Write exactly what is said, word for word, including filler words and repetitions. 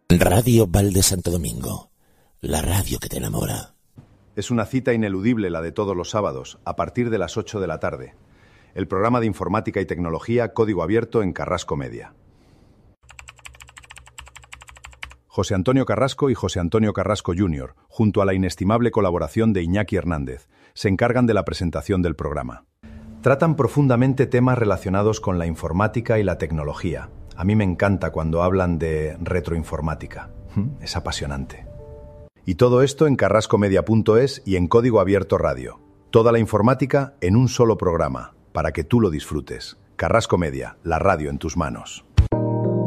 Radio Val de Santo Domingo, la radio que te enamora. Es una cita ineludible la de todos los sábados, a partir de las ocho de la tarde. El programa de informática y tecnología Código Abierto en Carrasco Media. José Antonio Carrasco y José Antonio Carrasco junior, junto a la inestimable colaboración de Iñaki Hernández, se encargan de la presentación del programa. Tratan profundamente temas relacionados con la informática y la tecnología. A mí me encanta cuando hablan de retroinformática. Es apasionante. Y todo esto en carrasco media punto es y en Código Abierto Radio. Toda la informática en un solo programa, para que tú lo disfrutes. Carrasco Media, la radio en tus manos.